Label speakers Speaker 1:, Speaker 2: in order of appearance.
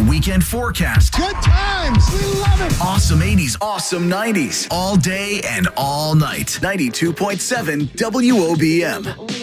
Speaker 1: weekend forecast.
Speaker 2: Good times. We love it.
Speaker 1: Awesome 80s, awesome 90s. All day and all night. 92.7 WOBM.